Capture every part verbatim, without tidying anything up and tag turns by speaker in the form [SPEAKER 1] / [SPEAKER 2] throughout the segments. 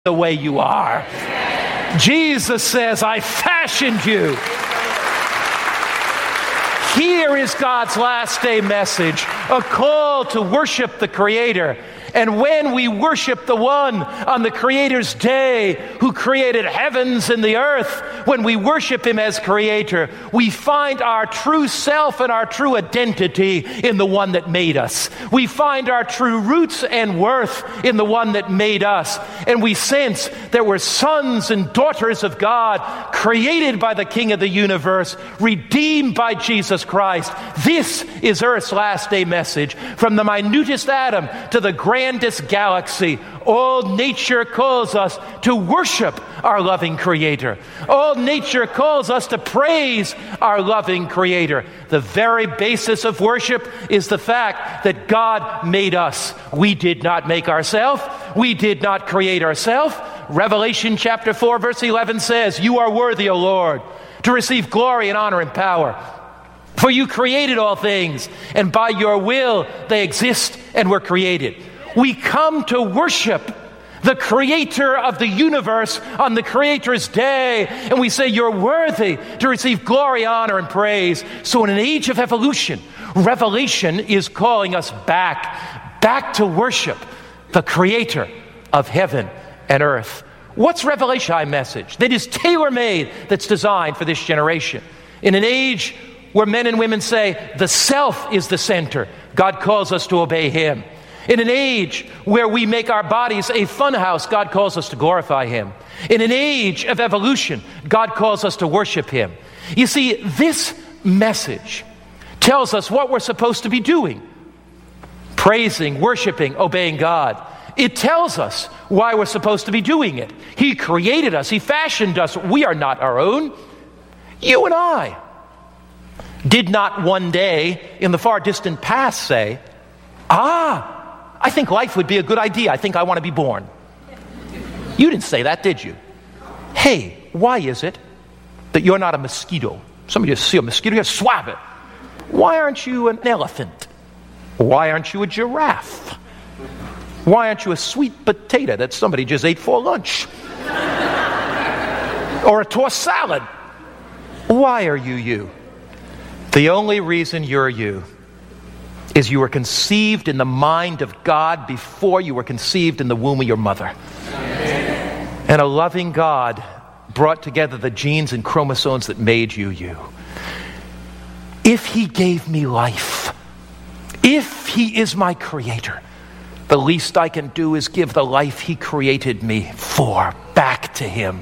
[SPEAKER 1] the way you are. Jesus says, I fashioned you. Here is God's last day message, a call to worship the Creator. And when we worship the one on the Creator's day who created heavens and the earth, when we worship Him as Creator, we find our true self and our true identity in the one that made us. We find our true roots and worth in the one that made us. And we sense that we're sons and daughters of God, created by the King of the universe, redeemed by Jesus Christ. This is Earth's last day message. From the minutest atom to the grandest galaxy, all nature calls us to worship our loving Creator. All nature calls us to praise our loving Creator. The very basis of worship is the fact that God made us. We did not make ourselves. We did not create ourselves. Revelation chapter four verse eleven says, you are worthy, O Lord, to receive glory and honor and power. For you created all things, and by your will they exist and were created. We come to worship the Creator of the universe on the Creator's day, and we say, you're worthy to receive glory, honor, and praise. So in an age of evolution, Revelation is calling us back, back to worship the Creator of heaven and earth. What's Revelation? A message that is tailor-made, that's designed for this generation. In an age where men and women say the self is the center, God calls us to obey Him. In an age where we make our bodies a funhouse, God calls us to glorify Him. In an age of evolution, God calls us to worship Him. You see, this message tells us what we're supposed to be doing: praising, worshiping, obeying God. It tells us why we're supposed to be doing it. He created us. He fashioned us. We are not our own. You and I did not one day in the far distant past say, ah, I think life would be a good idea. I think I want to be born. You didn't say that, did you? Hey, why is it that you're not a mosquito? Somebody just see a mosquito, you swab it. Why aren't you an elephant? Why aren't you a giraffe? Why aren't you a sweet potato that somebody just ate for lunch? Or a tossed salad? Why are you you? The only reason you're you is you were conceived in the mind of God before you were conceived in the womb of your mother. And a loving God brought together the genes and chromosomes that made you you. If He gave me life, if He is my Creator, the least I can do is give the life He created me for back to Him.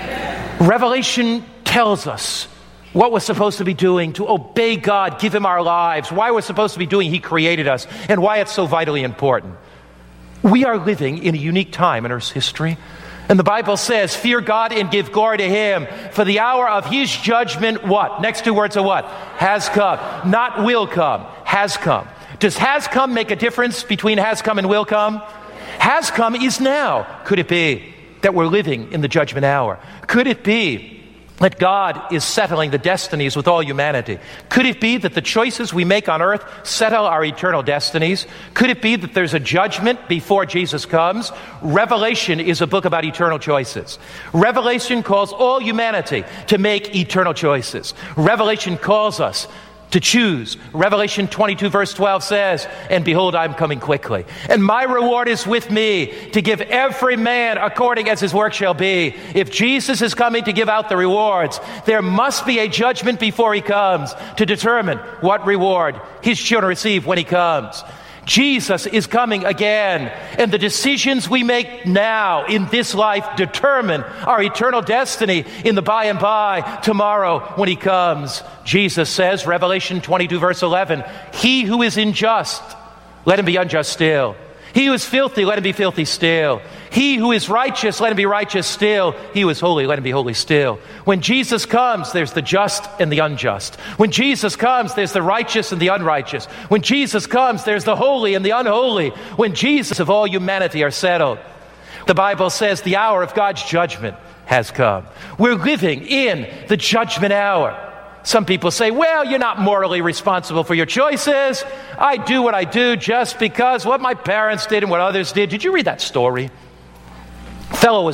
[SPEAKER 1] Revelation tells us what we're supposed to be doing to obey God, give Him our lives, why we're supposed to be doing He created us, and why it's so vitally important. We are living in a unique time in Earth's history. And the Bible says, fear God and give glory to Him, for the hour of His judgment, what? Next two words are what? Has come. Not will come. Has come. Does has come make a difference between has come and will come? Has come is now. Could it be that we're living in the judgment hour? Could it be that God is settling the destinies with all humanity? Could it be that the choices we make on earth settle our eternal destinies? Could it be that there's a judgment before Jesus comes? Revelation is a book about eternal choices. Revelation calls all humanity to make eternal choices. Revelation calls us to choose. Revelation twenty-two verse twelve says, and behold, I'm coming quickly. And my reward is with me to give every man according as his work shall be. If Jesus is coming to give out the rewards, there must be a judgment before He comes to determine what reward His children receive when He comes. Jesus is coming again, and the decisions we make now in this life determine our eternal destiny in the by and by tomorrow when He comes. Jesus says, Revelation twenty-two verse eleven, he who is unjust, let him be unjust still. He who is filthy, let him be filthy still. He who is righteous, let him be righteous still. He who is holy, let him be holy still. When Jesus comes, there's the just and the unjust. When Jesus comes, there's the righteous and the unrighteous. When Jesus comes, there's the holy and the unholy. When Jesus of all humanity are settled. The Bible says the hour of God's judgment has come. We're living in the judgment hour. Some people say, well, you're not morally responsible for your choices. I do what I do just because what my parents did and what others did. Did you read that story? A fellow was